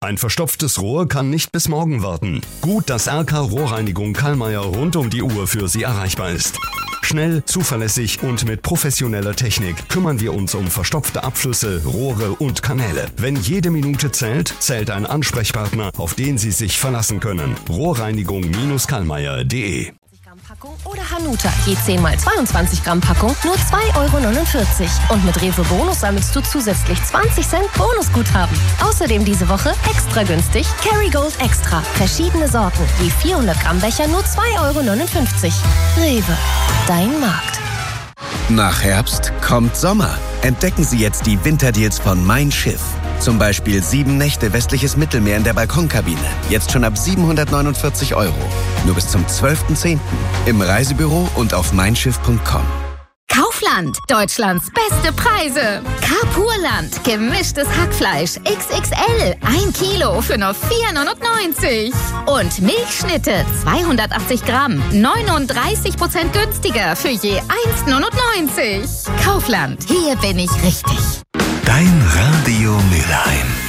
Ein verstopftes Rohr kann nicht bis morgen warten. Gut, dass RK Rohrreinigung Kallmeier rund um die Uhr für Sie erreichbar ist. Schnell, zuverlässig und mit professioneller Technik kümmern wir uns um verstopfte Abflüsse, Rohre und Kanäle. Wenn jede Minute zählt, zählt ein Ansprechpartner, auf den Sie sich verlassen können. Rohrreinigung-kallmeier.de Packung oder Hanuta. Je 10 x 22 Gramm Packung nur 2,49 €. Und mit Rewe Bonus sammelst du zusätzlich 20 Cent Bonusguthaben. Außerdem diese Woche extra günstig Kerrygold Extra. Verschiedene Sorten. Je 400 Gramm Becher nur 2,59 €. Rewe. Dein Markt. Nach Herbst kommt Sommer. Entdecken Sie jetzt die Winterdeals von Mein Schiff. Zum Beispiel 7 Nächte westliches Mittelmeer in der Balkonkabine. Jetzt schon ab 749 €. Nur bis zum 12.10. Im Reisebüro und auf meinschiff.com. Kaufland, Deutschlands beste Preise. Carpurland, gemischtes Hackfleisch XXL, 1 Kilo für nur 4,99 €. Und Milchschnitte, 280 Gramm, 39% günstiger für je 1,99 €. Kaufland, hier bin ich richtig. Dein Radio Mülheim.